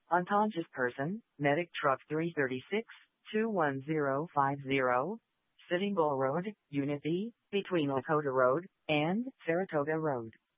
Unconscious person, Medic Truck 336, 21050, Sitting Bull Road, Unit B, between Lakota Road and Saratoga Road.